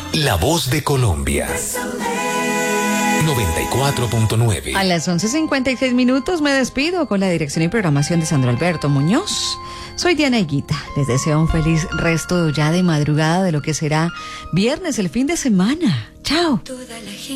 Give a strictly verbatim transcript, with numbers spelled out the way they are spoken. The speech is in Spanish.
La voz de Colombia. noventa y cuatro punto nueve. A las once cincuenta y seis minutos me despido con la dirección y programación de Sandro Alberto Muñoz. Soy Diana Higuita. Les deseo un feliz resto ya de madrugada de lo que será viernes, el fin de semana. Chao.